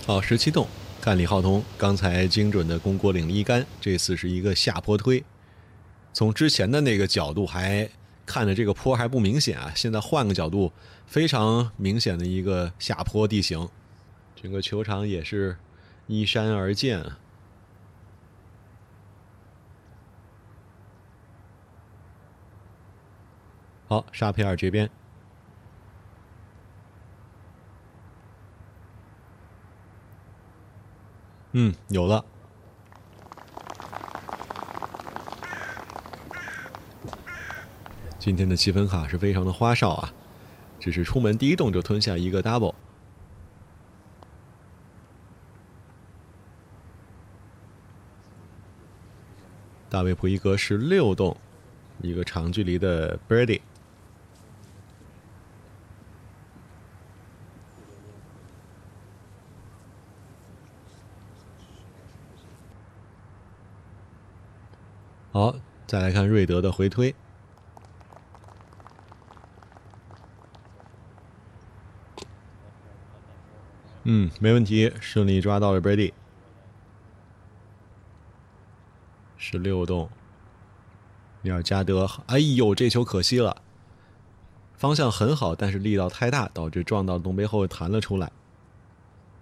好，17洞，看李浩彤刚才精准的攻果岭一杆，这次是一个下坡推。从之前的那个角度还看着这个坡还不明显啊，现在换个角度，非常明显的一个下坡地形。整个球场也是依山而建啊。好，沙皮尔这边。有了。今天的积分卡是非常的花哨啊，只是出门第一洞就吞下一个 double。大卫普伊格16洞，一个长距离的 birdie。好，再来看瑞德的回推。没问题，顺利抓到了 birdie。16洞，米尔加德，哎呦，这球可惜了，方向很好，但是力道太大，导致撞到洞背后弹了出来。